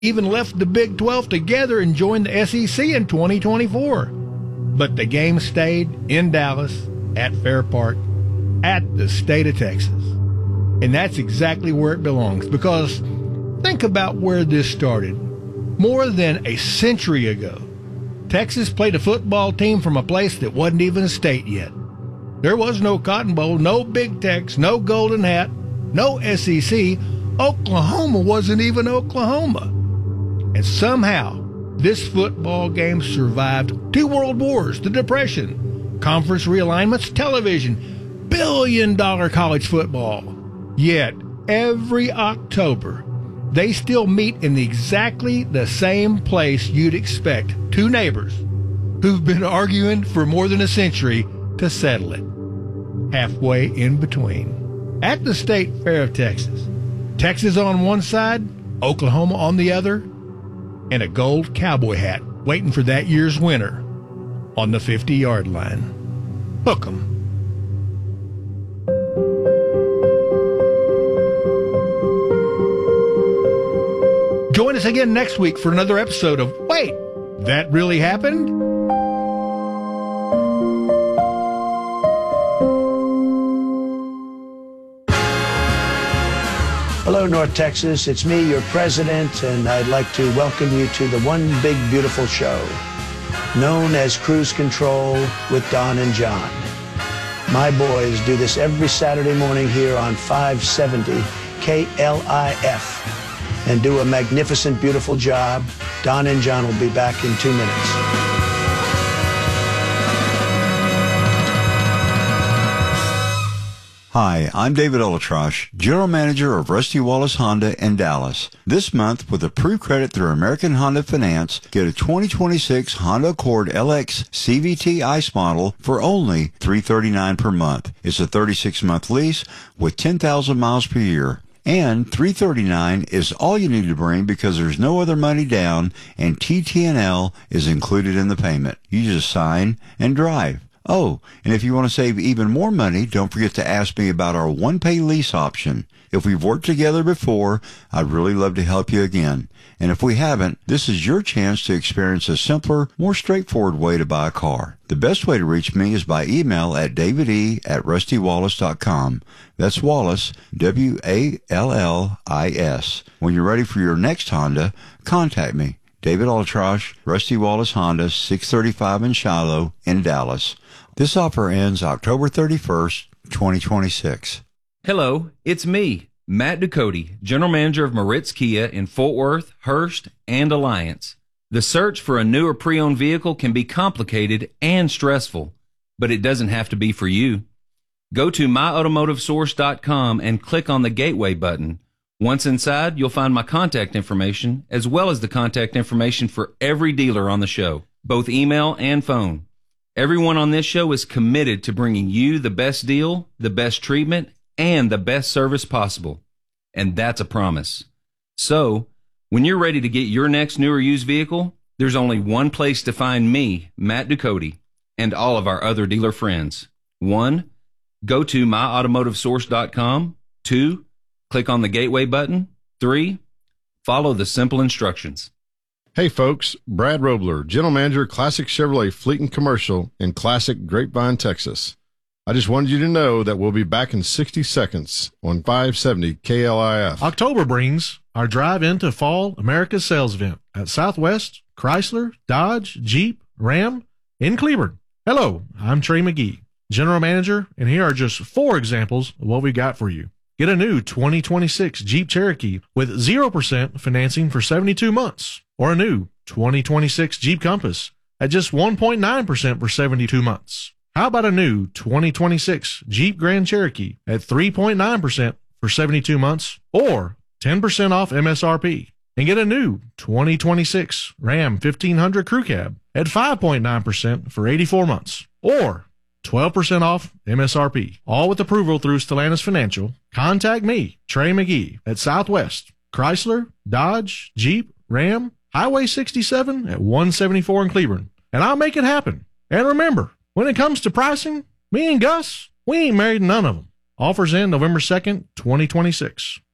even left the Big 12 together and joined the SEC in 2024. But the game stayed in Dallas, at Fair Park, at the state of Texas. And that's exactly where it belongs, because think about where this started. More than a century ago, Texas played a football team from a place that wasn't even a state yet. There was no Cotton Bowl, no Big Tex, no Golden Hat, no SEC. Oklahoma wasn't even Oklahoma. And somehow, this football game survived 2 world wars, the Depression, conference realignments, television, billion-dollar college football. Yet, every October, they still meet in exactly the same place you'd expect 2 neighbors who've been arguing for more than a century to settle it. Halfway in between. At the State Fair of Texas. Texas on one side, Oklahoma on the other, and a gold cowboy hat waiting for that year's winner on the 50-yard line. Hook 'em. Join us again next week for another episode of Wait, That Really Happened? Hello, North Texas. It's me, your president, and I'd like to welcome you to the One Big Beautiful Show, known as Cruise Control with Don and John. My boys do this every Saturday morning here on 570 KLIF and do a magnificent, beautiful job. Don and John will be back in 2 minutes. Hi, I'm David Olatrosh, General Manager of Rusty Wallace Honda in Dallas. This month, with approved credit through American Honda Finance, get a 2026 Honda Accord LX CVT ICE model for only $339 per month. It's a 36-month lease with 10,000 miles per year. And $339 is all you need to bring because there's no other money down and TTNL is included in the payment. You just sign and drive. Oh, and if you want to save even more money, don't forget to ask me about our one-pay lease option. If we've worked together before, I'd really love to help you again. And if we haven't, this is your chance to experience a simpler, more straightforward way to buy a car. The best way to reach me is by email at davide@rustywallace.com. That's Wallace, W-A-L-L-I-S. When you're ready for your next Honda, contact me. David Olatrosh, Rusty Wallace Honda, 635 in Shiloh, in Dallas. This offer ends October 31st, 2026. Hello, it's me, Matt Ducote, General Manager of Moritz Kia in Fort Worth, Hurst, and Alliance. The search for a new or pre-owned vehicle can be complicated and stressful, but it doesn't have to be for you. Go to myautomotivesource.com and click on the Gateway button. Once inside, you'll find my contact information, as well as the contact information for every dealer on the show, both email and phone. Everyone on this show is committed to bringing you the best deal, the best treatment, and the best service possible. And that's a promise. So, when you're ready to get your next new or used vehicle, there's only one place to find me, Matt Ducote, and all of our other dealer friends. 1, go to myautomotivesource.com. 2, click on the Gateway button. 3, follow the simple instructions. Hey folks, Brad Robler, General Manager, Classic Chevrolet Fleet and Commercial in Classic Grapevine, Texas. I just wanted you to know that we'll be back in 60 seconds on 570 KLIF. October brings our drive into Fall America's Sales Event at Southwest, Chrysler, Dodge, Jeep, Ram in Cleburne. Hello, I'm Trey McGee, General Manager, and here are just 4 examples of what we got for you. Get a new 2026 Jeep Cherokee with 0% financing for 72 months, or a new 2026 Jeep Compass at just 1.9% for 72 months. How about a new 2026 Jeep Grand Cherokee at 3.9% for 72 months, or 10% off MSRP? And get a new 2026 Ram 1500 Crew Cab at 5.9% for 84 months, or 12% off MSRP, all with approval through Stellantis Financial. Contact me, Trey McGee, at Southwest, Chrysler, Dodge, Jeep, Ram, Highway 67 at 174 in Cleburne, and I'll make it happen. And remember, when it comes to pricing, me and Gus, we ain't married to none of them. Offers end November 2nd, 2026.